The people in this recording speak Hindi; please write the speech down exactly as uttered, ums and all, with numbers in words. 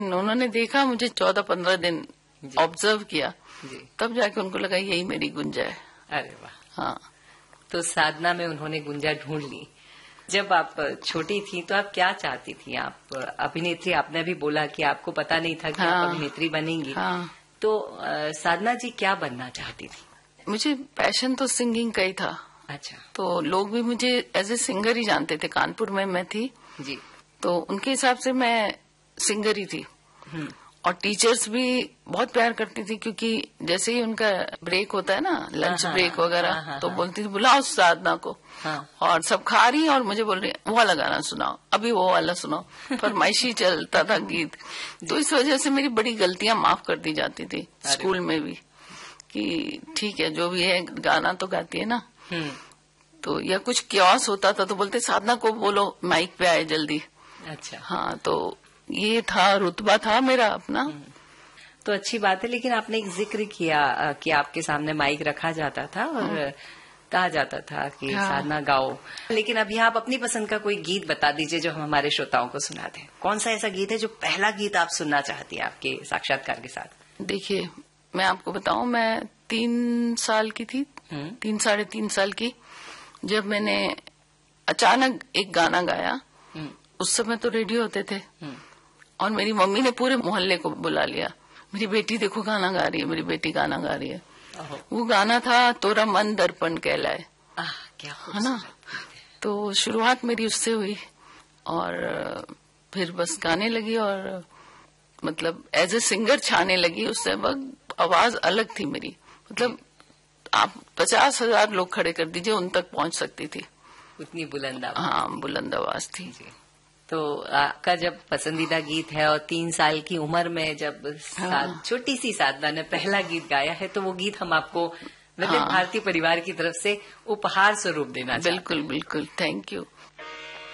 उन्होंने देखा मुझे चौदह पंद्रह दिन ऑब्जर्व किया जी। तब जाके उनको लगा यही मेरी गुंजा है। अरे वाह। हाँ, तो साधना में उन्होंने गुंजा ढूंढ ली। जब आप छोटी थी तो आप क्या चाहती थी? आप अभिनेत्री, आपने अभी बोला कि आपको पता नहीं था कि हाँ, आप अभिनेत्री बनेंगी। हाँ। तो आ, साधना जी क्या बनना चाहती थी? मुझे पैशन तो सिंगिंग का ही था। अच्छा। तो लोग भी मुझे एज ए सिंगर ही जानते थे। कानपुर में मैं थी जी। तो उनके हिसाब से मैं सिंगर ही थी। हम्म। और टीचर्स भी बहुत प्यार करती थी क्योंकि जैसे ही उनका ब्रेक होता है ना, लंच हाँ, ब्रेक हाँ, वगैरह, हाँ, हाँ, तो हाँ। बोलती थी बुलाओ साधना को। हाँ। और सब खा रही और मुझे बोल रही वो वाला गाना सुनाओ, अभी वो वाला सुनाओ। फरमाइशी चलता था गीत। तो इस वजह से मेरी बड़ी गलतियां माफ कर दी जाती थी स्कूल में भी कि ठीक है जो भी है गाना तो गाती है ना। हम्म। तो या कुछ क्योस होता था तो बोलते साधना को बोलो माइक पे आए जल्दी। अच्छा। हाँ, तो ये था, रुतबा था मेरा अपना। तो अच्छी बात है। लेकिन आपने एक जिक्र किया अ, कि आपके सामने माइक रखा जाता था और कहा जाता था कि हाँ। साधना गाओ। लेकिन अभी आप अपनी पसंद का कोई गीत बता दीजिए जो हम हमारे श्रोताओं को सुना दें। कौन सा ऐसा गीत है जो पहला गीत आप सुनना चाहती है आपके साक्षात्कार के साथ? देखिए, मैं आपको बताऊं, मैं तीन साल की थी, हम्म। तीन साढ़े तीन साल की, जब मैंने अचानक एक गाना गाया। हम्म। उस समय तो रेडियो होते थे हम्म। और मेरी मम्मी ने पूरे मोहल्ले को बुला लिया, मेरी बेटी देखो गाना गा रही है, मेरी बेटी गाना गा रही है। ओहो। वो गाना था तोरा मन दर्पण कहलाए, आह, क्या है ना। तो शुरुआत मेरी उससे हुई और फिर बस गाने लगी और मतलब एज ए सिंगर छाने लगी। उससे वक्त आवाज अलग थी मेरी, मतलब आप पचास हजार लोग खड़े कर दीजिए उन तक पहुंच सकती थी, उतनी बुलंद आवाज। हाँ, बुलंद आवाज थी। जी। तो आपका जब पसंदीदा गीत है और तीन साल की उम्र में जब हाँ। छोटी सी साधना ने पहला गीत गाया है तो वो गीत हम आपको विविध हाँ। भारती परिवार की तरफ से उपहार स्वरूप देना चाहते हैं। बिल्कुल बिल्कुल, थैंक यू।